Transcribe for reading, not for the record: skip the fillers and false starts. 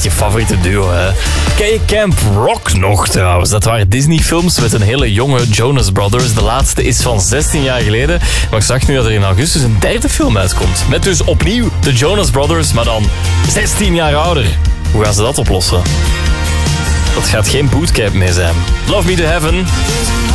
je favoriete duo, hè? Ken je Camp Rock nog trouwens? Dat waren Disney-films met een hele jonge Jonas Brothers. De laatste is van 16 jaar geleden. Maar ik zag nu dat er in augustus een derde film uitkomt. Met dus opnieuw de Jonas Brothers, maar dan 16 jaar ouder. Hoe gaan ze dat oplossen? Dat gaat geen bootcamp meer zijn. Love Me to Heaven.